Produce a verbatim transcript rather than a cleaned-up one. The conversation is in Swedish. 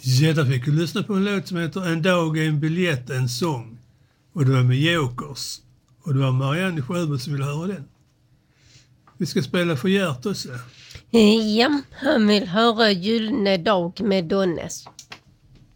Ja, där fick du lyssna på en låt som heter En dag, en biljett, en sång. Och det var med Jokers. Och det var Marianne Sjöberg som ville höra den. Vi ska spela för Gert också. Ja, han vill höra Gyllene dag med Donnes.